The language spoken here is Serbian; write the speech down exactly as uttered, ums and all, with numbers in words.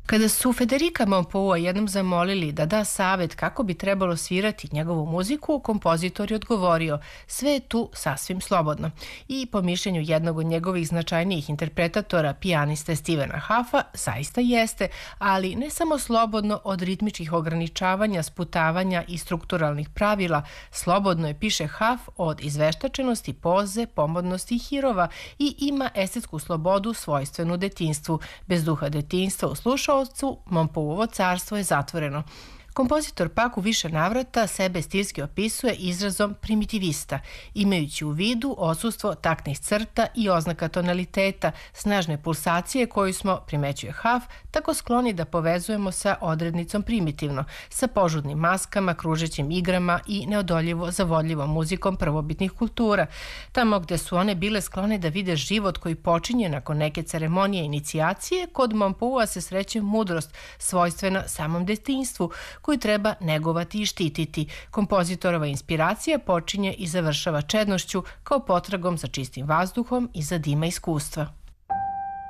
Kada su Federica Mompou jednom zamolili da da savet kako bi trebalo svirati njegovu muziku, kompozitor je odgovorio: sve je tu sasvim slobodno. I po mišljenju jednog od njegovih značajnijih interpretatora, pijaniste Stevena Huffa, zaista jeste, ali ne samo slobodno od ritmičkih ograničavanja, sputavanja i strukturalnih pravila, slobodno je, piše Huff, od izveštačenosti, poze, pomodnosti i hirova i ima estetsku slobodu svojstvenu detinjstvu. Bez duha detinjstva u slušao Mompouovo carstvo je zatvoreno. Kompozitor pak u više navrata sebe stilski opisuje izrazom primitivista, imajući u vidu odsustvo taktnih crta i oznaka tonaliteta, snažne pulsacije koju smo, primećuje Huff, tako skloni da povezujemo sa odrednicom primitivno, sa požudnim maskama, kružećim igrama i neodoljivo zavodljivom muzikom prvobitnih kultura, tamo gde su one bile sklone da vide život koji počinje nakon neke ceremonije inicijacije. Kod Mompoua se sreće mudrost, svojstvena samom detinjstvu, koju treba negovati i štititi. Kompozitorova inspiracija počinje i završava čednošću kao potragom za čistim vazduhom i za dima iskustva.